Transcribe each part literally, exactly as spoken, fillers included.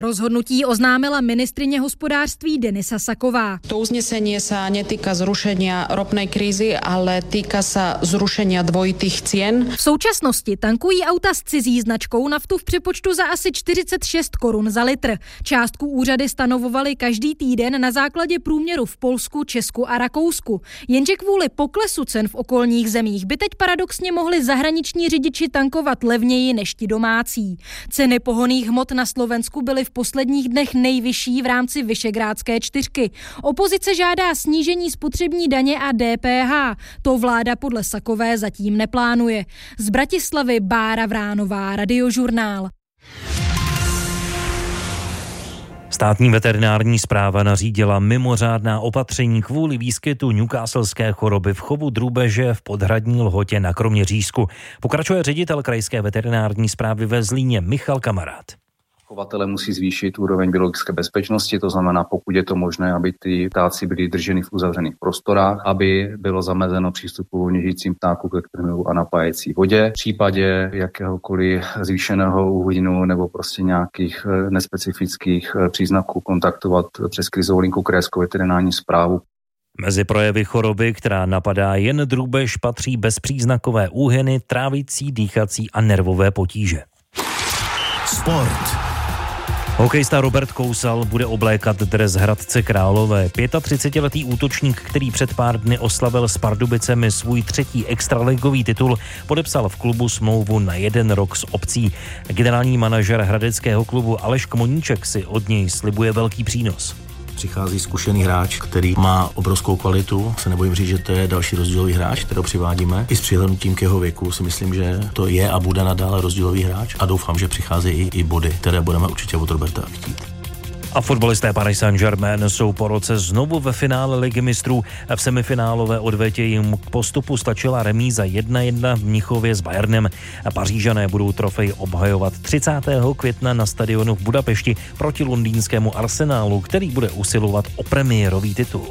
Rozhodnutí oznámila ministryně hospodářství Denisa Saková. To uznesenie sa netýka zrušenia ropnej krízy, ale týka sa zrušenia dvojitých cien. V současnosti tankují auta s cizí značkou naftu v přepočtu za asi čtyřicet šest korun za litr. Částku úřady stanovovaly každý týden na základě průměru v Polsku, Česku a Rakousku. Jenže kvůli poklesu cen v okolních zemích by teď paradoxně mohli zahraniční řidiči tankovat levněji než ti domácí. Ceny pohonných hmot na Slovensku byly v posledních dnech nejvyšší v rámci Visegrádské čtyřky. Opozice žádá snížení spotřební daně a D P H. To vláda podle Sakové zatím neplánuje. Z Bratislavy Bára Vránová, Radiožurnál. Státní veterinární správa nařídila mimořádná opatření kvůli výskytu newcastlské choroby v chovu drůbeže v Podhradní Lhotě na Kroměřížsku. Pokračuje ředitel krajské veterinární správy ve Zlíně Michal Kamarád. Chovatele musí zvýšit úroveň biologické bezpečnosti, to znamená, pokud je to možné, aby ty ptáci byli drženi v uzavřených prostorách, aby bylo zamezeno přístupu volně žijícím ptáků ke krmivu a napájecí vodě. V případě jakéhokoliv zvýšeného úhynu nebo prostě nějakých nespecifických příznaků kontaktovat přes krizovou linku krajskou veterinární správu. Mezi projevy choroby, která napadá jen drůbež, patří bezpříznakové úhyny, trávicí, dýchací a nervové potíže. Sport. Hokejista Robert Kousal bude oblékat dres Hradce Králové. třicetiletý útočník, který před pár dny oslavil s Pardubicemi svůj třetí extraligový titul, podepsal v klubu smlouvu na jeden rok s opcí. Generální manažer hradeckého klubu Aleš Kmoníček si od něj slibuje velký přínos. Přichází zkušený hráč, který má obrovskou kvalitu. Se nebojím říct, že to je další rozdílový hráč, kterého přivádíme. I s přihlédnutím k jeho věku si myslím, že to je a bude nadále rozdílový hráč a doufám, že přicházejí i, i body, které budeme určitě od Roberta chtít. A fotbalisté Paris Saint-Germain jsou po roce znovu ve finále Ligy mistrů. V semifinálové odvetě jim k postupu stačila remíza jedna jedna v Mnichově s Bayernem. Pařížané budou trofej obhajovat třicátého května na stadionu v Budapešti proti londýnskému Arsenálu, který bude usilovat o premiérový titul.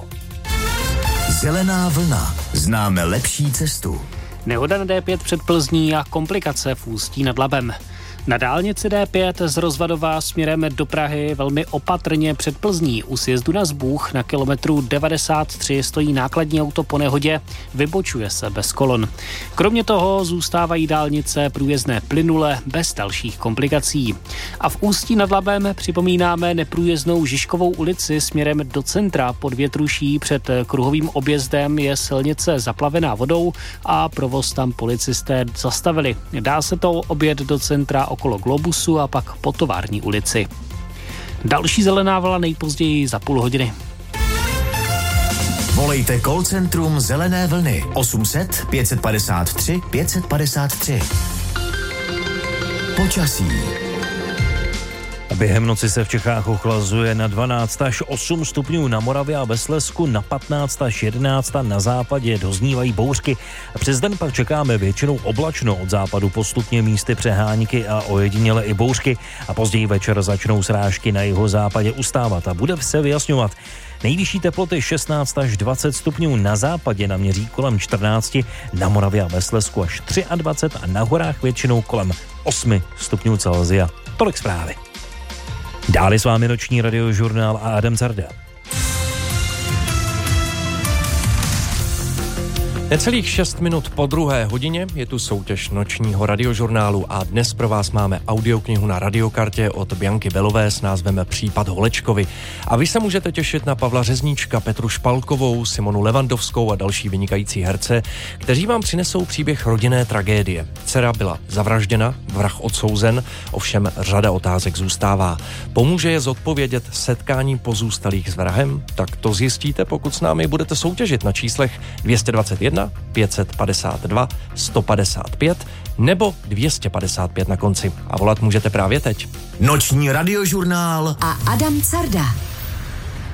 Zelená vlna. Známe lepší cestu. Nehoda na D pět před Plzní a komplikace v Ústí nad Labem. Na dálnici D pět z Rozvadova směrem do Prahy velmi opatrně před Plzní. U sjezdu na Zbůh na kilometru devadesát tři stojí nákladní auto po nehodě, vybočuje se bez kolon. Kromě toho zůstávají dálnice průjezdné plynule bez dalších komplikací. A v Ústí nad Labem připomínáme neprůjezdnou Žižkovou ulici směrem do centra. Pod Větruší před kruhovým objezdem je silnice zaplavená vodou a provoz tam policisté zastavili. Dá se to objet do centra okolo Globusu a pak po Tovární ulici. Další zelená vlna nejpozději za půl hodiny. Volejte call centrum Zelené vlny osm set pět padesát tři pět padesát tři. Počasí. Během noci se v Čechách ochlazuje na dvanáct až osm stupňů na Moravě a ve Slezsku, na patnáct až jedenáct na západě doznívají bouřky. Přes den pak čekáme většinou oblačno, od západu postupně místy přehánky a ojediněle i bouřky a později večer začnou srážky na jihozápadě ustávat a bude se vyjasňovat. Nejvyšší teploty šestnáct až dvacet stupňů na západě naměří kolem čtrnáct, na Moravě a ve Slezsku až dvacet tři a na horách většinou kolem osm stupňů Celsia. Tolik zprávy. Dále s vámi noční radiožurnál a Adam Carda. Necelých šest minut po druhé hodině je tu soutěž nočního radiožurnálu a dnes pro vás máme audioknihu na radiokartě od Bianky Belové s názvem Případ Holečkovi. A vy se můžete těšit na Pavla Řezníčka, Petru Špalkovou, Simonu Levandovskou a další vynikající herce, kteří vám přinesou příběh rodinné tragédie. Dcera byla zavražděna, vrah odsouzen, ovšem řada otázek zůstává. Pomůže je zodpovědět setkání pozůstalých s vrahem? Tak to zjistíte, pokud s námi budete soutěžit na číslech dvě stě dvacet jedna pět padesát dva sto padesát pět nebo dvě stě padesát pět na konci. A volat můžete právě teď. Noční radiožurnál a Adam Carda.